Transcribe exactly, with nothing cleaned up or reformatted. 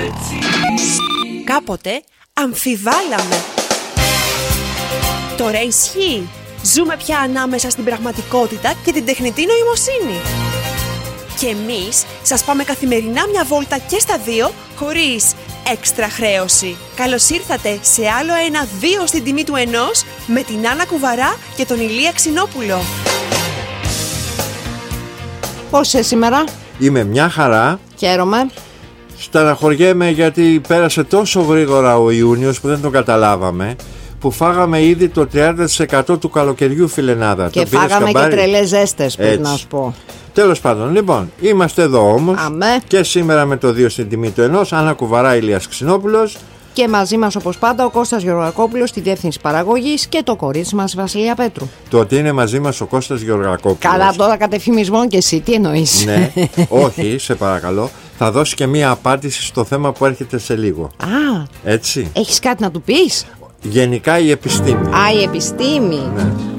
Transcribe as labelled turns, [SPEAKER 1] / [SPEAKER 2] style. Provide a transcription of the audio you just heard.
[SPEAKER 1] Κάποτε αμφιβάλαμε. Τώρα ισχύει. Ζούμε πια ανάμεσα στην πραγματικότητα και την τεχνητή νοημοσύνη. Και εμείς σας πάμε καθημερινά μια βόλτα και στα δύο, χωρίς έξτρα χρέωση. Καλώς ήρθατε σε άλλο ένα δύο στην τιμή του ενός, με την Άννα Κουβαρά και τον Ηλία Ξινόπουλο.
[SPEAKER 2] Πώς είσαι σήμερα?
[SPEAKER 3] Είμαι μια χαρά.
[SPEAKER 2] Χαίρομαι.
[SPEAKER 3] Στεναχωριέμαι γιατί πέρασε τόσο γρήγορα ο Ιούνιος που δεν τον καταλάβαμε, που φάγαμε ήδη το τριάντα τοις εκατό του καλοκαιριού, φιλενάδα.
[SPEAKER 2] Και φάγαμε και τρελές ζέστες, πρέπει να σου πω.
[SPEAKER 3] Τέλος πάντων, λοιπόν, είμαστε εδώ όμως.
[SPEAKER 2] Αμέ.
[SPEAKER 3] Και σήμερα με το δύο στην τιμή του ενός, Άννα Κουβαρά, Ηλίας Ξινόπουλος.
[SPEAKER 2] Και μαζί μας όπως πάντα ο Κώστας Γεωργακόπουλος στη διεύθυνση παραγωγής και το κορίτσι μας Βασιλεία Πέτρου.
[SPEAKER 3] Το ότι είναι μαζί μας ο Κώστας Γεωργακόπουλος.
[SPEAKER 2] Καλά, τώρα κατεφημισμό και εσύ, τι εννοείς?
[SPEAKER 3] Ναι, όχι, σε παρακαλώ. Θα δώσει και μία απάντηση στο θέμα που έρχεται σε λίγο.
[SPEAKER 2] Α,
[SPEAKER 3] έτσι.
[SPEAKER 2] Έχεις κάτι να του πεις?
[SPEAKER 3] Γενικά η επιστήμη.
[SPEAKER 2] Α, η επιστήμη.
[SPEAKER 3] Ναι.